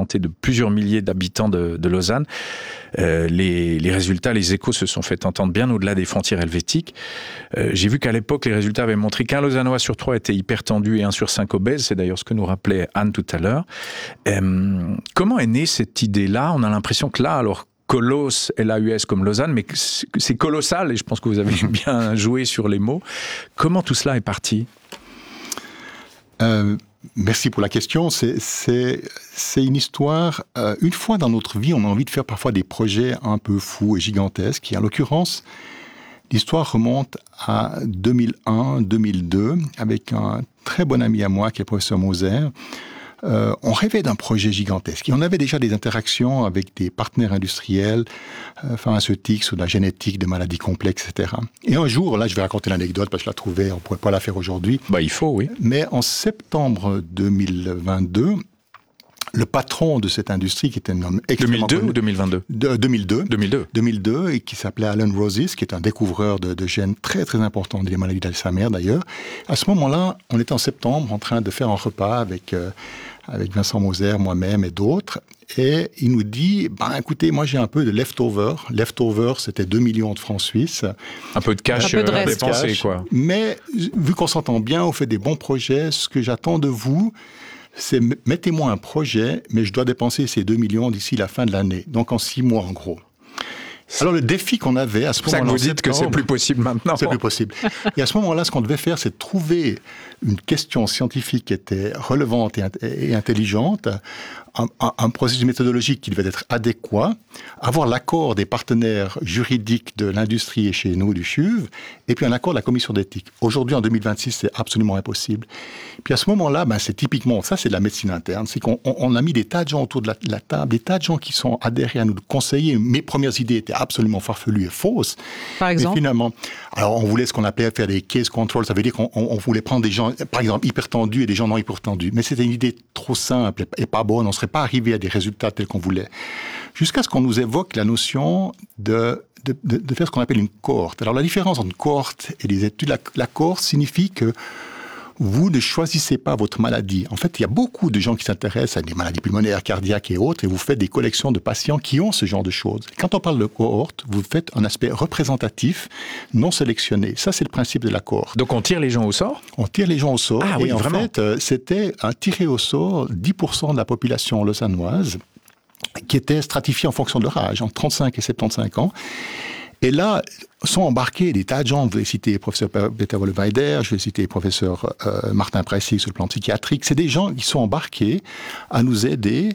santé de plusieurs milliers d'habitants de Lausanne. Les résultats, les échos se sont fait entendre bien au-delà des frontières helvétiques. J'ai vu qu'à l'époque, les résultats avaient montré qu'un Lausannois sur 3 était hypertendu et 1 sur 5 obèse. C'est d'ailleurs ce que nous rappelait Anne tout à l'heure. Comment est née cette idée-là ? On a l'impression que là, alors Colosse, LAUS comme Lausanne, mais c'est colossal, et je pense que vous avez bien joué sur les mots. Comment tout cela est parti ? Merci pour la question. C'est une histoire. Une fois dans notre vie, on a envie de faire parfois des projets un peu fous et gigantesques. Et en l'occurrence, l'histoire remonte à 2001-2002, avec un très bon ami à moi, qui est le professeur Moser. On rêvait d'un projet gigantesque. Et on avait déjà des interactions avec des partenaires industriels, pharmaceutiques, sur la génétique de maladies complexes, etc. Et un jour, là, je vais raconter l'anecdote parce que je la trouvais, on ne pourrait pas la faire aujourd'hui. Il faut, oui. Mais en septembre 2022, le patron de cette industrie, qui était un homme extrêmement 2002 ou 2022 2002, et qui s'appelait Alan Roses, qui est un découvreur de gènes très très important des maladies d'Alzheimer d'ailleurs. À ce moment-là, on était en septembre en train de faire un repas avec Vincent Moser, moi-même et d'autres. Et il nous dit, écoutez, moi j'ai un peu de leftover. Leftover, c'était 2 millions de francs suisses. Un peu de cash à dépenser, quoi. Mais vu qu'on s'entend bien, on fait des bons projets, ce que j'attends de vous, c'est mettez-moi un projet, mais je dois dépenser ces 2 millions d'ici la fin de l'année. Donc en 6 mois, en gros. Alors le défi qu'on avait à ce moment-là... C'est ça que vous dites que c'est plus possible maintenant. C'est plus possible. Et à ce moment-là, ce qu'on devait faire, c'est trouver une question scientifique qui était relevante et intelligente, un processus méthodologique qui devait être adéquat, avoir l'accord des partenaires juridiques de l'industrie et chez nous, du CHUV, et puis un accord de la commission d'éthique. Aujourd'hui, en 2026, c'est absolument impossible. Puis à ce moment-là, c'est typiquement, ça c'est de la médecine interne, c'est qu'on a mis des tas de gens autour de la table, des tas de gens qui sont adhérés à nous conseiller. Mes premières idées étaient absolument farfelues et fausses. Par exemple? Mais finalement, alors on voulait ce qu'on appelait faire des case control, ça veut dire qu'on voulait prendre des gens, par exemple, hypertendus et des gens non hypertendus. Mais c'était une idée trop simple et pas bonne, on ne serait pas arrivé à des résultats tels qu'on voulait. Jusqu'à ce qu'on nous évoque la notion de faire ce qu'on appelle une cohorte. Alors la différence entre une cohorte et des études, la cohorte signifie que vous ne choisissez pas votre maladie. En fait, il y a beaucoup de gens qui s'intéressent à des maladies pulmonaires, cardiaques et autres, et vous faites des collections de patients qui ont ce genre de choses. Quand on parle de cohorte, vous faites un aspect représentatif, non sélectionné. Ça, c'est le principe de la cohorte. Donc on tire les gens au sort ? On tire les gens au sort. Ah oui, et en vraiment. fait, c'était un tiré au sort 10% de la population lausannoise qui était stratifiée en fonction de leur âge, entre 35 et 75 ans. Et là, sont embarqués des tas de gens. Vous avez cité le professeur Peter Wolleweider, je vais citer le professeur Martin Preissig sur le plan psychiatrique. C'est des gens qui sont embarqués à nous aider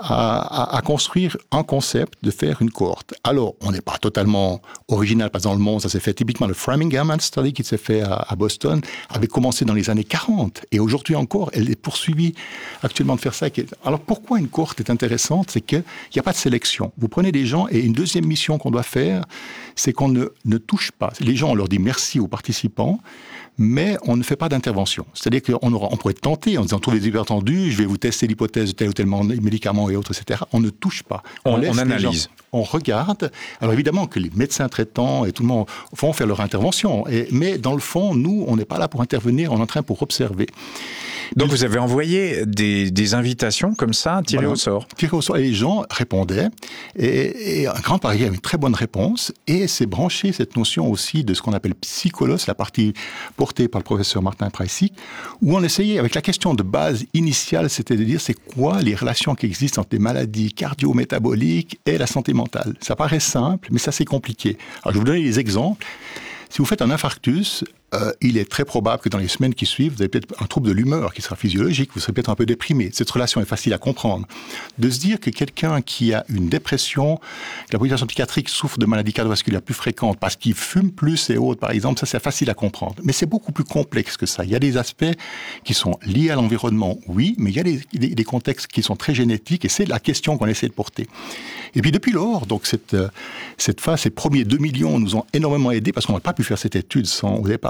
à construire un concept de faire une cohorte. Alors, on n'est pas totalement original, pas dans le monde, ça s'est fait typiquement le Framingham Study qui s'est fait à Boston, avait commencé dans les années 40. Et aujourd'hui encore, elle est poursuivie actuellement de faire ça. Alors, pourquoi une cohorte est intéressante? C'est qu'il n'y a pas de sélection. Vous prenez des gens et une deuxième mission qu'on doit faire, c'est qu'on ne touche pas. Les gens, on leur dit merci aux participants, mais on ne fait pas d'intervention. C'est-à-dire qu'on pourrait tenter en disant, tous les hypertendus, je vais vous tester l'hypothèse de tel ou tel médicament et autres, etc. On ne touche pas. On analyse. On regarde. Alors évidemment que les médecins traitants et tout le monde vont faire leur intervention. Mais dans le fond, nous, on n'est pas là pour intervenir, on est en train pour observer. Donc vous avez envoyé des invitations comme ça, tirées au sort. Tirées au sort. Et les gens répondaient. Et un grand pari avait une très bonne réponse. Et c'est branché cette notion aussi de ce qu'on appelle psycholos, la partie portée par le professeur Martin Preissig, où on essayait, avec la question de base initiale, c'était de dire c'est quoi les relations qui existent entre les maladies cardio-métaboliques et la santé mentale. Ça paraît simple, mais ça c'est compliqué. Alors je vais vous donner des exemples. Si vous faites un infarctus, il est très probable que dans les semaines qui suivent, vous avez peut-être un trouble de l'humeur qui sera physiologique, vous serez peut-être un peu déprimé. Cette relation est facile à comprendre. De se dire que quelqu'un qui a une dépression, que la population psychiatrique souffre de maladies cardiovasculaires plus fréquentes parce qu'il fume plus et autres, par exemple, ça c'est facile à comprendre. Mais c'est beaucoup plus complexe que ça. Il y a des aspects qui sont liés à l'environnement, oui, mais il y a des contextes qui sont très génétiques et c'est la question qu'on essaie de porter. Et puis depuis lors, donc cette phase, ces premiers 2 millions nous ont énormément aidés parce qu'on n'a pas pu faire cette étude sans, au départ,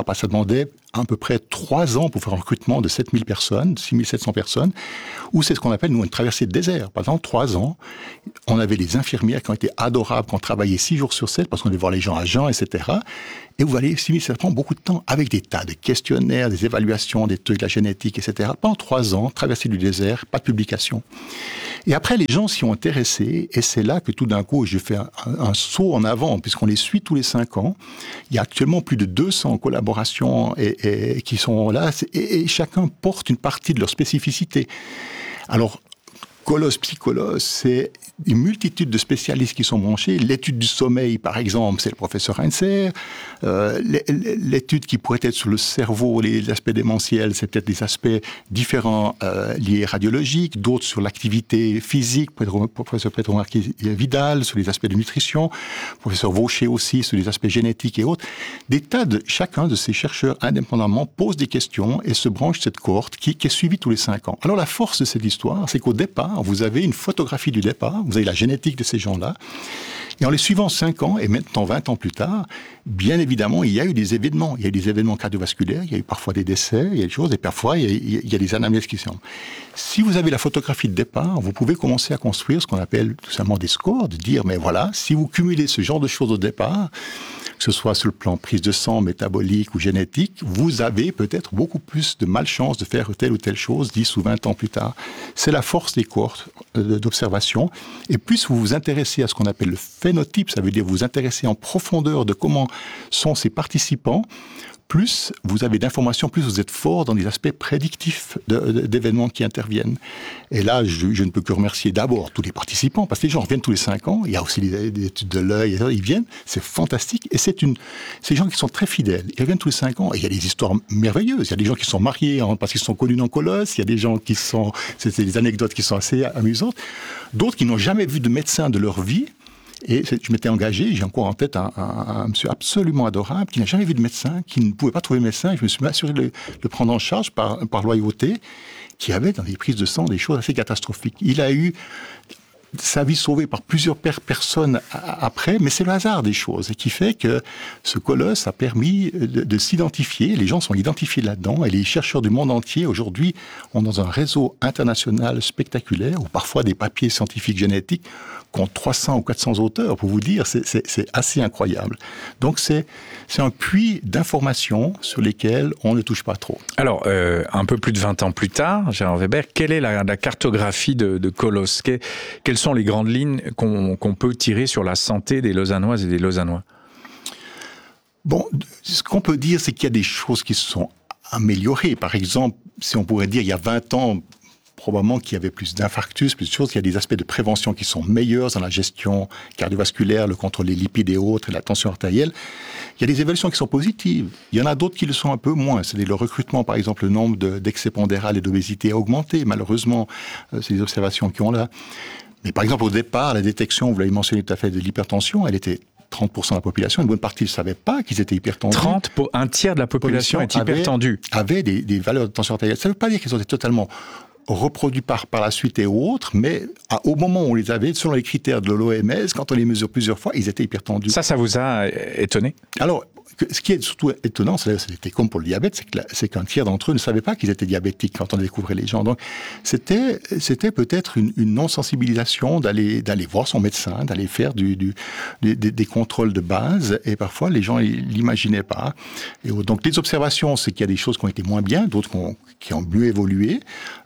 parce que ça demandait à peu près 3 ans pour faire un recrutement de 7000 personnes, 6700 personnes, où c'est ce qu'on appelle, nous, une traversée de désert. Par exemple, 3 ans, on avait des infirmières qui ont été adorables, qui ont travaillé 6 jours sur 7, parce qu'on devait voir les gens à jeun, etc. Et vous voyez, ça prend beaucoup de temps, avec des tas de questionnaires, des évaluations, des trucs de la génétique, etc. Pendant 3 ans, traversée du désert, pas de publication. Et après, les gens s'y ont intéressés, et c'est là que tout d'un coup, je fais un saut en avant, puisqu'on les suit tous les 5 ans. Il y a actuellement plus de 200 collaborations et qui sont là, et chacun porte une partie de leur spécificité. Alors, Colos, Psycholos, c'est une multitude de spécialistes qui sont branchés. L'étude du sommeil, par exemple, c'est le professeur Heinzer. L'étude qui pourrait être sur le cerveau, les aspects démentiels, c'est peut-être des aspects différents liés radiologiques. D'autres sur l'activité physique, professeur Pedro-Marquis Vidal, sur les aspects de nutrition. Professeur Vaucher aussi, sur les aspects génétiques et autres. Chacun de ces chercheurs indépendamment pose des questions et se branche cette cohorte qui est suivie tous les 5 ans. Alors la force de cette histoire, c'est qu'au départ, vous avez une photographie du départ, vous avez la génétique de ces gens-là, et en les suivant 5 ans, et maintenant 20 ans plus tard, bien évidemment, il y a eu des événements. Il y a eu des événements cardiovasculaires, il y a eu parfois des décès, il y a des choses, et parfois il y a des anamnèses qui sont. Si vous avez la photographie de départ, vous pouvez commencer à construire ce qu'on appelle tout simplement des scores, de dire, mais voilà, si vous cumulez ce genre de choses au départ, que ce soit sur le plan prise de sang, métabolique ou génétique, vous avez peut-être beaucoup plus de malchance de faire telle ou telle chose 10 ou 20 ans plus tard. C'est la force des cohortes d'observation. Et plus vous vous intéressez à ce qu'on appelle le phénotype, ça veut dire vous vous intéressez en profondeur de comment sont ces participants, plus vous avez d'informations, plus vous êtes fort dans les aspects prédictifs d'événements qui interviennent. Et là, je ne peux que remercier d'abord tous les participants, parce que les gens reviennent tous les 5 ans, il y a aussi des études de l'œil, ils viennent, c'est fantastique, et c'est des gens qui sont très fidèles, ils reviennent tous les 5 ans, et il y a des histoires merveilleuses, il y a des gens qui sont mariés parce qu'ils sont connus dans Colos, il y a des gens c'est des anecdotes qui sont assez amusantes, d'autres qui n'ont jamais vu de médecin de leur vie. Et je m'étais engagé, j'ai encore en tête un monsieur absolument adorable, qui n'a jamais vu de médecin, qui ne pouvait pas trouver de médecin, et je me suis assuré de le prendre en charge par loyauté, qui avait dans les prises de sang des choses assez catastrophiques. Il a eu sa vie sauvée par plusieurs personnes après, mais c'est le hasard des choses, et qui fait que ce colosse a permis de s'identifier, les gens sont identifiés là-dedans, et les chercheurs du monde entier, aujourd'hui, ont dans un réseau international spectaculaire, où parfois des papiers scientifiques génétiques comptent 300 ou 400 auteurs, pour vous dire, c'est assez incroyable. Donc c'est un puits d'informations sur lesquelles on ne touche pas trop. Alors, un peu plus de 20 ans plus tard, Gérard Weber, quelle est la cartographie de Colos ? Quelles sont les grandes lignes qu'on peut tirer sur la santé des Lausannoises et des Lausannois ? Bon, ce qu'on peut dire, c'est qu'il y a des choses qui se sont améliorées. Par exemple, si on pourrait dire, il y a 20 ans, probablement qu'il y avait plus d'infarctus, plus de choses, qu'il y a des aspects de prévention qui sont meilleurs dans la gestion cardiovasculaire, le contrôle des lipides et autres, et la tension artérielle. Il y a des évaluations qui sont positives. Il y en a d'autres qui le sont un peu moins. C'est le recrutement, par exemple, le nombre d'excès pondéral et d'obésité a augmenté. Malheureusement, c'est des observations qui ont là. Mais par exemple, au départ, la détection, vous l'avez mentionné tout à fait, de l'hypertension, elle était 30% de la population, une bonne partie ne savait pas qu'ils étaient hypertendus. Un tiers de la population est hypertendue. Avait des valeurs de tension artérielle. Ça ne veut pas dire qu'ils ont été totalement reproduits par la suite et autres, mais au moment où on les avait, selon les critères de l'OMS, quand on les mesure plusieurs fois, ils étaient hypertendus. Ça vous a étonné ? Alors, ce qui est surtout étonnant, c'était comme pour le diabète, c'est qu'un tiers d'entre eux ne savaient pas qu'ils étaient diabétiques quand on découvrait les gens. Donc, c'était peut-être une non-sensibilisation d'aller voir son médecin, d'aller faire des contrôles de base, et parfois les gens ils l'imaginaient pas. Et donc, les observations, c'est qu'il y a des choses qui ont été moins bien, d'autres qui ont mieux évolué,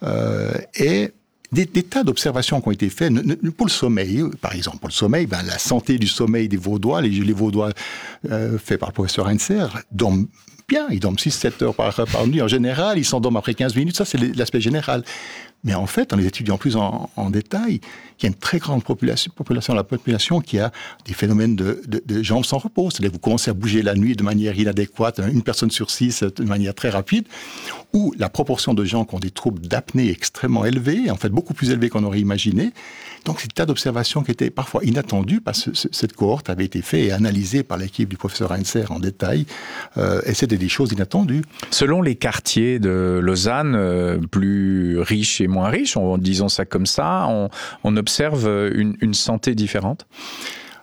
et des tas d'observations qui ont été faites pour le sommeil. Par exemple, pour le sommeil, la santé du sommeil des Vaudois, les Vaudois faits par le professeur Heinzer, dorment bien. Ils dorment 6-7 heures par nuit. En général, ils s'endorment après 15 minutes. Ça, c'est l'aspect général. Mais en fait, en les étudiant plus en détail, il y a une très grande population de la population qui a des phénomènes de jambes sans repos. C'est-à-dire que vous commencez à bouger la nuit de manière inadéquate, une personne sur 6 de manière très rapide, ou la proportion de gens qui ont des troubles d'apnée extrêmement élevés, en fait beaucoup plus élevés qu'on aurait imaginé. Donc, c'est un tas d'observations qui étaient parfois inattendues parce que cette cohorte avait été faite et analysée par l'équipe du professeur Heinzer en détail, et c'était des choses inattendues. Selon les quartiers de Lausanne, plus riches et moins riches, disons ça comme ça, on observe une santé différente ?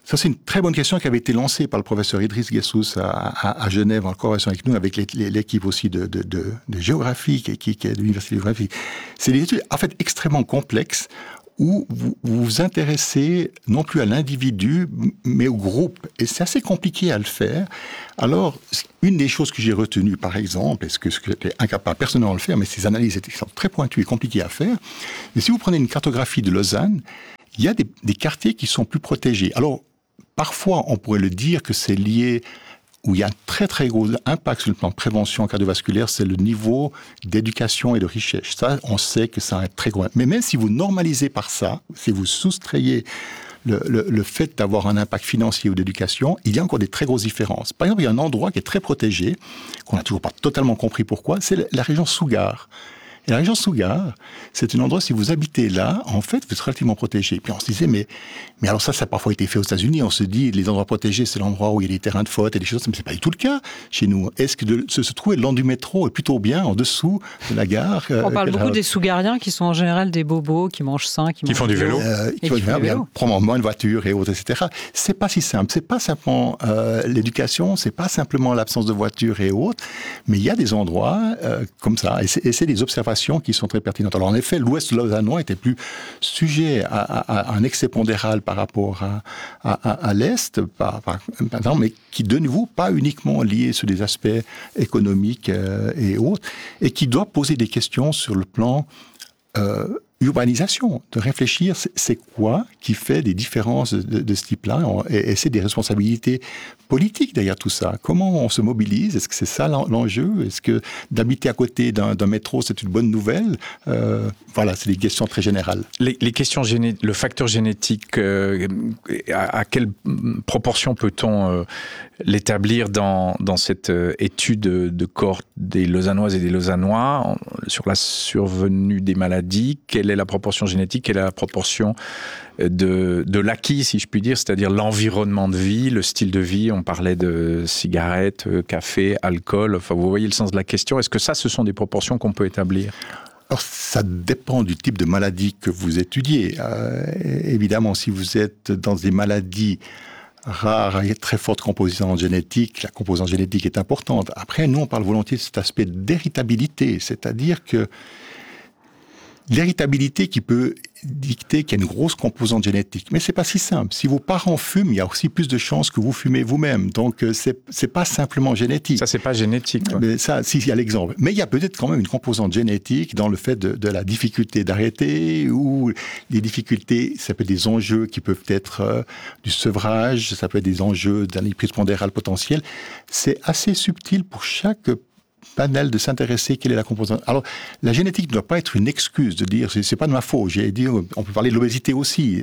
Ça, c'est une très bonne question qui avait été lancée par le professeur Idriss Guessous à Genève, en collaboration avec nous, avec l'équipe aussi de géographie, qui est de l'Université de géographie. C'est des études, en fait, extrêmement complexes, où vous vous intéressez non plus à l'individu, mais au groupe. Et c'est assez compliqué à le faire. Alors, une des choses que j'ai retenues, par exemple, est-ce que j'étais incapable personnellement de le faire, mais ces analyses sont très pointues et compliquées à faire. Mais si vous prenez une cartographie de Lausanne, il y a des quartiers qui sont plus protégés. Alors, parfois, on pourrait le dire que c'est lié, où il y a un très très gros impact sur le plan de prévention cardiovasculaire, c'est le niveau d'éducation et de richesse. Ça, on sait que ça a un très gros. Mais même si vous normalisez par ça, si vous soustrayez le fait d'avoir un impact financier ou d'éducation, il y a encore des très grosses différences. Par exemple, il y a un endroit qui est très protégé, qu'on n'a toujours pas totalement compris pourquoi, c'est la région Sougar. Et la région Sougar, c'est un endroit, si vous habitez là, en fait, vous êtes relativement protégé. Puis on se disait, mais alors ça a parfois été fait aux États-Unis. On se dit, les endroits protégés, c'est l'endroit où il y a des terrains de faute et des choses, mais c'est pas du tout le cas chez nous. Est-ce que se trouver le long du métro est plutôt bien en dessous de la gare? On parle beaucoup des Sougariens qui sont en général des bobos, qui mangent sain, qui font du vélo. Qui font du vélo. Prendre moins de voitures et autres, etc. C'est pas si simple. C'est pas simplement l'éducation, c'est pas simplement l'absence de voitures et autres, mais il y a des endroits comme ça. Et c'est des observations qui sont très pertinentes. Alors en effet, l'Ouest lausannois était plus sujet à un excès pondéral par rapport à l'Est, par exemple, mais qui de nouveau pas uniquement lié sur des aspects économiques et autres, et qui doit poser des questions sur le plan urbanisation, de réfléchir, c'est quoi qui fait des différences de ce type-là, et c'est des responsabilités politiques derrière tout ça. Comment on se mobilise? Est-ce que c'est ça l'enjeu? Est-ce que d'habiter à côté d'un métro, c'est une bonne nouvelle? Voilà, c'est des questions très générales. Les questions le facteur génétique, à quelle proportion peut-on l'établir dans cette étude de cohorte des Lausannoises et des Lausannois sur la survenue des maladies? Quelle est la proportion génétique? Quelle est la proportion de l'acquis, si je puis dire, c'est-à-dire l'environnement de vie, le style de vie? On parlait de cigarettes, café, alcool. Enfin, vous voyez le sens de la question. Est-ce que ça, ce sont des proportions qu'on peut établir? Alors, ça dépend du type de maladie que vous étudiez. Évidemment, si vous êtes dans des maladies rares avec très forte composante génétique, la composante génétique est importante. Après, nous, on parle volontiers de cet aspect d'héritabilité, c'est-à-dire que l'héritabilité qui peut dicter qu'il y a une grosse composante génétique. Mais c'est pas si simple. Si vos parents fument, il y a aussi plus de chances que vous fumez vous-même. Donc, c'est pas simplement génétique. Ça, c'est pas génétique, quoi. Mais ça, si, il y a l'exemple. Mais il y a peut-être quand même une composante génétique dans le fait de la difficulté d'arrêter, ou les difficultés, ça peut être des enjeux qui peuvent être du sevrage, ça peut être des enjeux d'un prise pondérale potentielle. C'est assez subtil pour chaque panel de s'intéresser quelle est la composante. Alors, la génétique ne doit pas être une excuse de dire c'est pas de ma faute. J'ai dit, on peut parler de l'obésité aussi.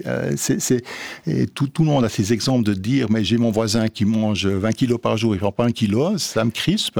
Tout le monde a ces exemples de dire mais j'ai mon voisin qui mange 20 kilos par jour, il prend pas 1 kilo, ça me crispe.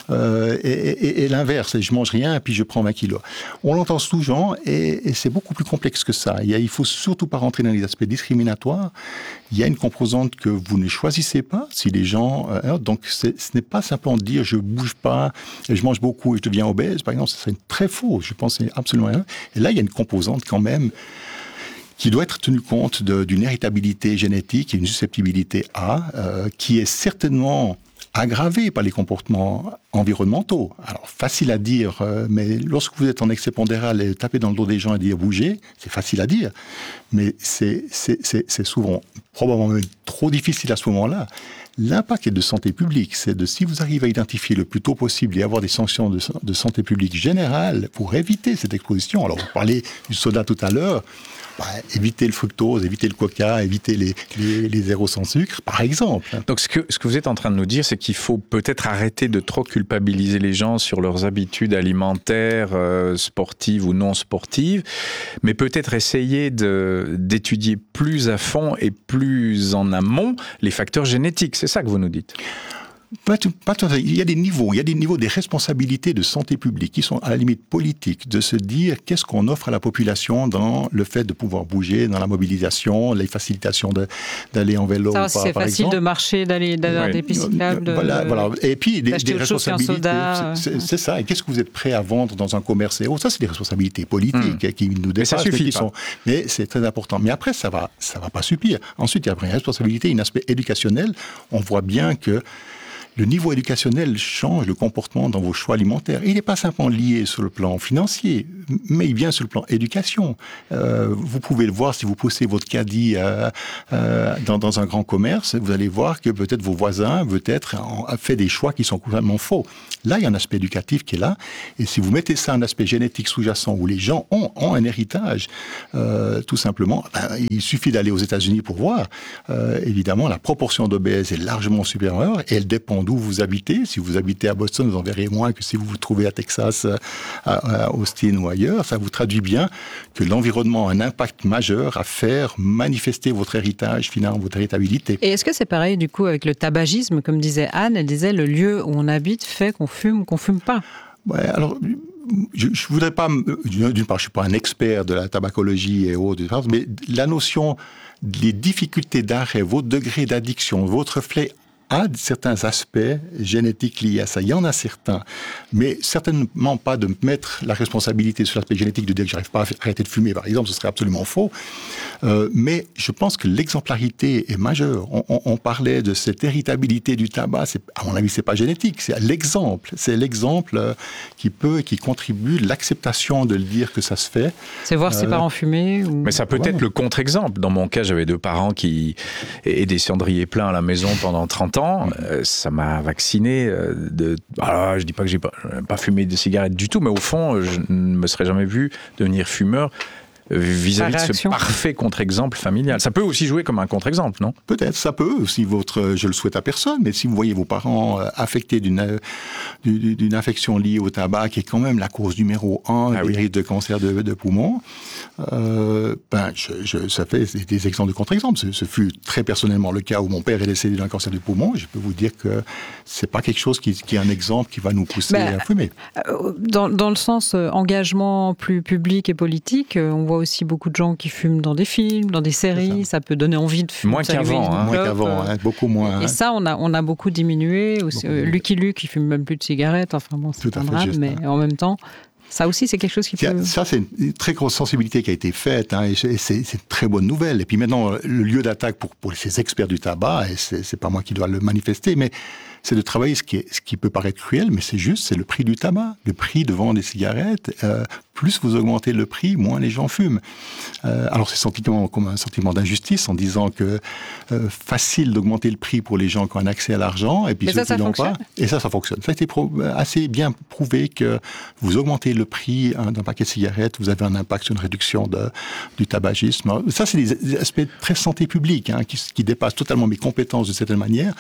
Et l'inverse, je mange rien et puis je prends 20 kilos. On l'entend souvent et c'est beaucoup plus complexe que ça. Il faut surtout pas rentrer dans les aspects discriminatoires. Il y a une composante que vous ne choisissez pas. Si les gens, donc ce n'est pas simplement de dire je bouge pas, et je mange beaucoup et je deviens obèse, par exemple, ça serait très faux. Je pense que c'est absolument rien. Et là, il y a une composante quand même qui doit être tenue compte d'une héritabilité génétique et une susceptibilité qui est certainement aggravée par les comportements environnementaux. Alors, facile à dire, mais lorsque vous êtes en excès pondéral et taper dans le dos des gens et dire bouger, c'est facile à dire, mais c'est souvent probablement même trop difficile à ce moment-là. L'impact est de santé publique, c'est de si vous arrivez à identifier le plus tôt possible et avoir des sanctions de santé publique générale pour éviter cette exposition. Alors, vous parlez du soda tout à l'heure, éviter le fructose, éviter le coca, éviter les zéros sans sucre, par exemple. Donc, ce que vous êtes en train de nous dire, c'est qu'il faut peut-être arrêter de trop culpabiliser les gens sur leurs habitudes alimentaires, sportives ou non sportives, mais peut-être essayer d'étudier plus à fond et plus en amont les facteurs génétiques. C'est ça que vous nous dites? Pas tout à fait. Il y a des niveaux des responsabilités de santé publique qui sont à la limite politiques, de se dire qu'est-ce qu'on offre à la population dans le fait de pouvoir bouger, dans la mobilisation, les facilitations d'aller en vélo. Ça, c'est facile de marcher, d'avoir des pistes cyclables, voilà. Et puis des responsabilités. Soda. C'est ça. Et qu'est-ce que vous êtes prêt à vendre dans un commerce et autres? Ça, c'est des responsabilités politiques qui nous dépassent. Mais ça suffit pas. Mais c'est très important. Mais après, ça va pas suffire. Ensuite, il y a une responsabilité, un aspect éducationnel. On voit bien que le niveau éducationnel change le comportement dans vos choix alimentaires. Il n'est pas simplement lié sur le plan financier, mais il vient sur le plan éducation. Vous pouvez le voir si vous poussez votre caddie dans un grand commerce, vous allez voir que peut-être vos voisins, ont fait des choix qui sont complètement faux. Là, il y a un aspect éducatif qui est là. Et si vous mettez ça un aspect génétique sous-jacent où les gens ont un héritage, tout simplement, il suffit d'aller aux États-Unis pour voir. Évidemment, la proportion d'obèses est largement supérieure et elle dépend d'où vous habitez. Si vous habitez à Boston, vous en verrez moins que si vous vous trouvez à Texas, à Austin ou ailleurs. Ça vous traduit bien que l'environnement a un impact majeur à faire manifester votre héritage, finalement, votre héritabilité. Et est-ce que c'est pareil, du coup, avec le tabagisme? Comme disait Anne, elle disait le lieu où on habite fait qu'on fume ou qu'on fume pas. Ouais, alors, je voudrais pas... D'une part, je suis pas un expert de la tabacologie et autres, mais la notion des difficultés d'arrêt, votre degré d'addiction, votre reflet a certains aspects génétiques liés à ça. Il y en a certains, mais certainement pas de mettre la responsabilité sur l'aspect génétique, de dire que j'arrive pas à arrêter de fumer, par exemple, ce serait absolument faux. Mais je pense que l'exemplarité est majeure. On parlait de cette héritabilité du tabac. À mon avis, c'est pas génétique, c'est l'exemple. C'est l'exemple qui contribue, l'acceptation de le dire que ça se fait. C'est voir ses parents fumer. Ou... Mais ça peut être le contre-exemple. Dans mon cas, j'avais 2 parents qui et des cendriers pleins à la maison pendant 30 ans. Ça m'a vacciné alors, je dis pas que j'ai pas fumé de cigarettes du tout, mais au fond, je ne me serais jamais vu devenir fumeur vis-à-vis de ce parfait contre-exemple familial. Ça peut aussi jouer comme un contre-exemple, non? Peut-être, ça peut. Si je le souhaite à personne, mais si vous voyez vos parents affectés d'une infection liée au tabac, qui est quand même la cause numéro 1 des risques de cancer de poumon, ça fait des exemples de contre-exemples. Ce fut très personnellement le cas où mon père est décédé d'un cancer du poumon. Je peux vous dire que c'est pas quelque chose qui est un exemple qui va nous pousser à fumer. Dans le sens engagement plus public et politique, on voit aussi beaucoup de gens qui fument dans des films, dans des séries. Ça peut donner envie de fumer. Moins qu'avant, beaucoup moins. Et ça, on a beaucoup diminué. Lucky Luke, il fume même plus de cigarettes. Enfin bon, c'est un drame, mais en même temps... Ça aussi, c'est quelque chose qui peut... Ça, c'est une très grosse sensibilité qui a été faite, et c'est une très bonne nouvelle. Et puis maintenant, le lieu d'attaque pour ces experts du tabac, et c'est pas moi qui dois le manifester, mais c'est de travailler ce qui peut paraître cruel, mais c'est le prix du tabac, le prix de vendre des cigarettes. Plus vous augmentez le prix, moins les gens fument. Alors c'est comme un sentiment d'injustice en disant que facile d'augmenter le prix pour les gens qui ont un accès à l'argent, et puis ceux qui n'ont pas. Et ça fonctionne. Ça a été assez bien prouvé que vous augmentez le prix d'un paquet de cigarettes, vous avez un impact sur une réduction du tabagisme. Alors, ça, c'est des aspects très santé publique qui dépassent totalement mes compétences de certaine manière.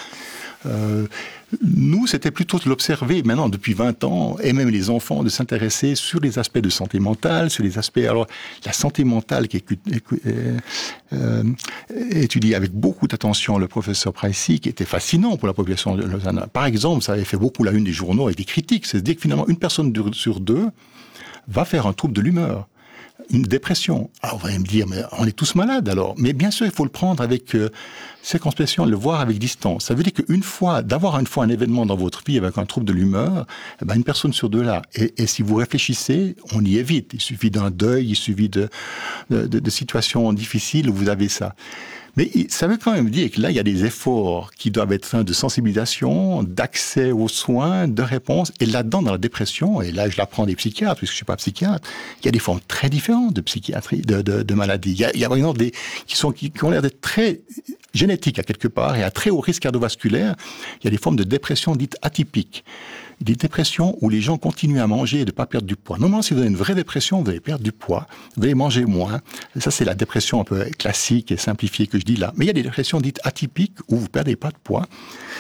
Nous, c'était plutôt de l'observer maintenant depuis 20 ans, et même les enfants, de s'intéresser sur les aspects de santé mentale, sur les aspects... Alors, la santé mentale qui est étudiée avec beaucoup d'attention le professeur Pricey, qui était fascinant pour la population de Lausanne. Par exemple, ça avait fait beaucoup la une des journaux avec des critiques, c'est-à-dire que finalement, une personne sur 2 va faire un trouble de l'humeur. Une dépression. Alors, vous allez me dire, mais on est tous malades alors. Mais bien sûr, il faut le prendre avec circonspection, le voir avec distance. Ça veut dire d'avoir une fois un événement dans votre vie avec un trouble de l'humeur, une personne sur 2 là. Et si vous réfléchissez, on y est vite. Il suffit d'un deuil, il suffit de situations difficiles où vous avez ça. Mais ça veut quand même dire que là, il y a des efforts qui doivent être faits de sensibilisation, d'accès aux soins, de réponse. Et là-dedans, dans la dépression, et là, je l'apprends des psychiatres, puisque je ne suis pas psychiatre, il y a des formes très différentes de psychiatrie, de maladies. Il y a par exemple qui ont l'air d'être très génétiques à quelque part et à très haut risque cardiovasculaire. Il y a des formes de dépression dites atypiques. Des dépressions où les gens continuent à manger et de ne pas perdre du poids. Normalement, si vous avez une vraie dépression, vous allez perdre du poids, vous allez manger moins. Et ça, c'est la dépression un peu classique et simplifiée que je dis là. Mais il y a des dépressions dites atypiques où vous ne perdez pas de poids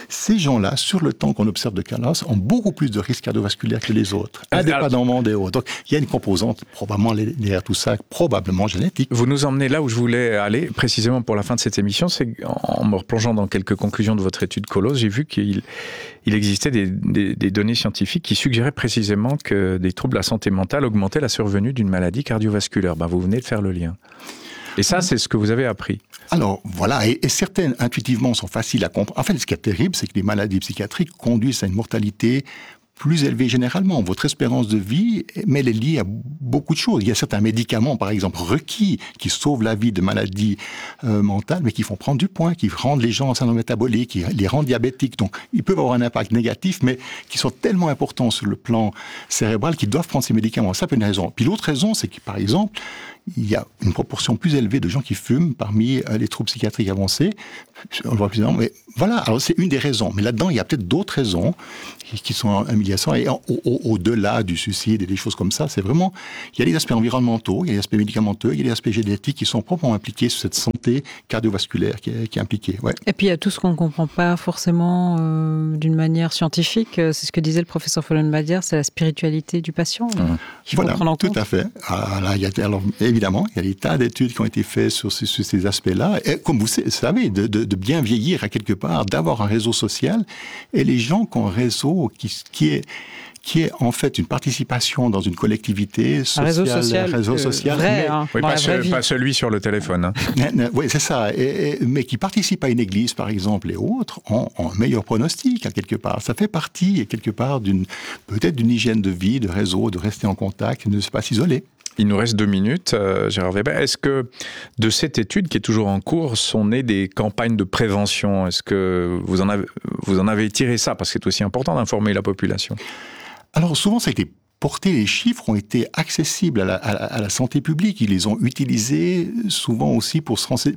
Ces gens-là, sur le temps qu'on observe de carence, ont beaucoup plus de risques cardiovasculaires que les autres, indépendamment des autres. Donc, il y a une composante, probablement derrière tout ça, probablement génétique. Vous nous emmenez là où je voulais aller, précisément pour la fin de cette émission, c'est en me replongeant dans quelques conclusions de votre étude Colos, j'ai vu qu'il existait des données scientifiques qui suggéraient précisément que des troubles de la santé mentale augmentaient la survenue d'une maladie cardiovasculaire. Vous venez de faire le lien. Et ça, c'est ce que vous avez appris. Alors, voilà, et certaines, intuitivement, sont faciles à comprendre. En fait, ce qui est terrible, c'est que les maladies psychiatriques conduisent à une mortalité plus élevée généralement. Votre espérance de vie, mais elle est liée à beaucoup de choses. Il y a certains médicaments, par exemple, requis, qui sauvent la vie de maladies mentales, mais qui font prendre du poids, qui rendent les gens en syndrome métabolique, qui les rendent diabétiques. Donc, ils peuvent avoir un impact négatif, mais qui sont tellement importants sur le plan cérébral qu'ils doivent prendre ces médicaments. Ça peut être une raison. Puis l'autre raison, c'est que, par exemple, il y a une proportion plus élevée de gens qui fument parmi les troubles psychiatriques avancés. On le voit plus souvent, mais voilà. Alors, c'est une des raisons. Mais là-dedans, il y a peut-être d'autres raisons qui sont en humiliation. Et au-delà du suicide et des choses comme ça, c'est vraiment... Il y a des aspects environnementaux, il y a des aspects médicamenteux, il y a des aspects génétiques qui sont proprement impliqués sur cette santé cardiovasculaire qui est impliquée. Ouais. Et puis, il y a tout ce qu'on ne comprend pas forcément d'une manière scientifique. C'est ce que disait le professeur Follenbadière, c'est la spiritualité du patient qu'il faut prendre en compte. Tout à fait. Alors, évidemment, il y a des tas d'études qui ont été faites sur ces aspects-là. Et comme vous savez, de bien vieillir à quelque part, d'avoir un réseau social, et les gens qui ont un réseau qui est en fait une participation dans une collectivité sociale, un réseau social vrai, oui, pas celui sur le téléphone. Hein. Oui, c'est ça. Mais qui participe à une église, par exemple, et autres, ont un meilleur pronostic, à quelque part. Ça fait partie, quelque part, peut-être d'une hygiène de vie, de réseau, de rester en contact, de ne pas s'isoler. Il nous reste 2 minutes, Gérard Weber. Est-ce que de cette étude qui est toujours en cours sont nées des campagnes de prévention ? Est-ce que vous en avez tiré ça ? Parce que c'est aussi important d'informer la population. Alors souvent, ça a été porté, les chiffres ont été accessibles à la santé publique. Ils les ont utilisés souvent aussi pour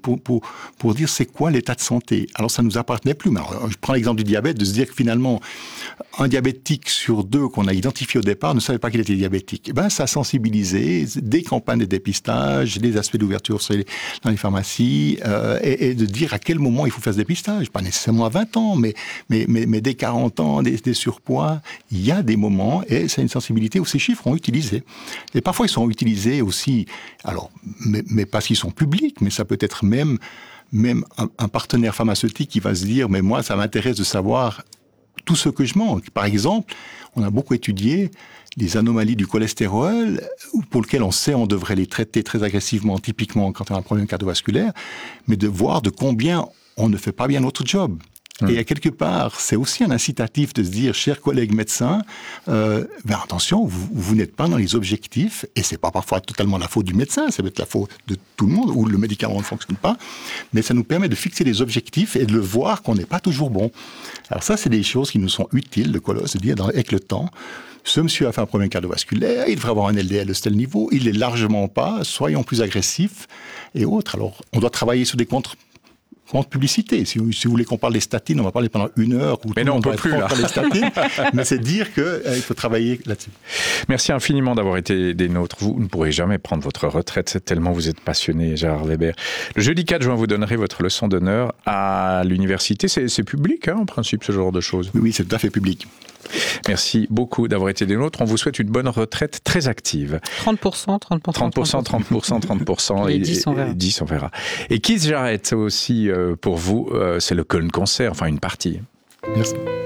dire c'est quoi l'état de santé. Alors ça ne nous appartenait plus. Mais alors, je prends l'exemple du diabète, de se dire que finalement, un diabétique sur 2 qu'on a identifié au départ ne savait pas qu'il était diabétique. Ça a sensibilisé des campagnes de dépistage, des aspects d'ouverture dans les pharmacies, et de dire à quel moment il faut faire ce dépistage. Pas nécessairement à 20 ans, mais dès 40 ans, des surpoids, il y a des moments, et c'est une sensibilité où ces chiffres sont utilisés. Et parfois, ils sont utilisés aussi, alors, mais parce qu'ils sont publics, mais ça peut être même un partenaire pharmaceutique qui va se dire, mais moi, ça m'intéresse de savoir tout ce que je mange. Par exemple, on a beaucoup étudié les anomalies du cholestérol, pour lesquelles on sait on devrait les traiter très agressivement, typiquement quand on a un problème cardiovasculaire, mais de voir de combien on ne fait pas bien notre job. Et à quelque part, c'est aussi un incitatif de se dire, chers collègues médecins, attention, vous n'êtes pas dans les objectifs, et c'est pas parfois totalement la faute du médecin, ça peut être la faute de tout le monde, ou le médicament ne fonctionne pas, mais ça nous permet de fixer des objectifs et de le voir qu'on n'est pas toujours bon. Alors ça, c'est des choses qui nous sont utiles, de Colos, de dire, avec le temps, ce monsieur a fait un problème cardiovasculaire, il devrait avoir un LDL de tel niveau, il l'est largement pas, soyons plus agressifs, et autres. Alors, on doit travailler sur des contre-publicité. Si vous voulez qu'on parle des statines, on va parler pendant 1 heure. Mais non, on ne peut plus, là. Les statines, mais c'est dire qu'il faut travailler là-dessus. Merci infiniment d'avoir été des nôtres. Vous ne pourrez jamais prendre votre retraite, tellement vous êtes passionné, Gérard Weber. Le jeudi 4 juin, vous donnerez votre leçon d'honneur à l'université. C'est public, en principe, ce genre de choses. Oui, c'est tout à fait public. Merci beaucoup d'avoir été des nôtres. On vous souhaite une bonne retraite très active. 30%. 30%. Et 10, on verra. 10, on verra. Et Keith Jarrett aussi, pour vous, c'est le Köln Concert, enfin une partie. Merci.